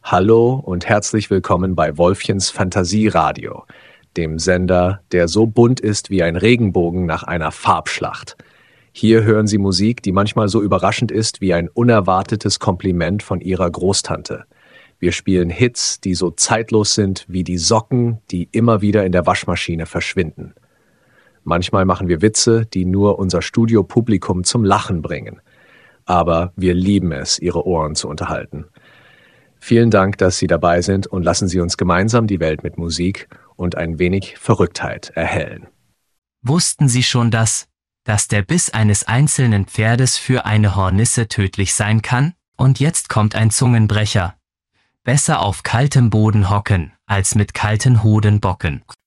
Hallo und herzlich willkommen bei Wolfchens Fantasieradio, dem Sender, der so bunt ist wie ein Regenbogen nach einer Farbschlacht. Hier hören Sie Musik, die manchmal so überraschend ist wie ein unerwartetes Kompliment von Ihrer Großtante. Wir spielen Hits, die so zeitlos sind wie die Socken, die immer wieder in der Waschmaschine verschwinden. Manchmal machen wir Witze, die nur unser Studiopublikum zum Lachen bringen. Aber wir lieben es, Ihre Ohren zu unterhalten. Vielen Dank, dass Sie dabei sind und lassen Sie uns gemeinsam die Welt mit Musik und ein wenig Verrücktheit erhellen. Wussten Sie schon, dass der Biss eines einzelnen Pferdes für eine Hornisse tödlich sein kann? Und jetzt kommt ein Zungenbrecher. Besser auf kaltem Boden hocken, als mit kalten Hoden bocken.